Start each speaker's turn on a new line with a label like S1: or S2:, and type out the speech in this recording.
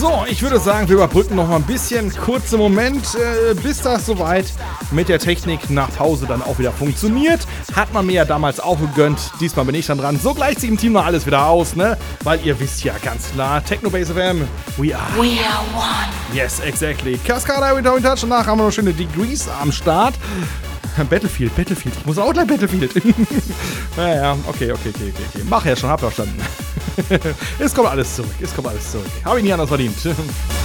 S1: So, ich würde sagen, wir überbrücken noch mal ein bisschen. Kurzer Moment, bis das soweit mit der Technik nach Pause dann auch wieder funktioniert. Hat man mir ja damals auch gegönnt. Diesmal bin ich dann dran. So gleicht sich im Team noch alles wieder aus, ne? Weil ihr wisst ja ganz klar, Technobase FM, we are one. Yes, exactly. Cascada with Touch. Danach haben wir noch schöne Degrees am Start. Battlefield. Ich muss auch gleich Battlefield. Naja, okay. Mach ja schon, hab ja verstanden. Es kommt alles zurück. Habe ich nie anders verdient.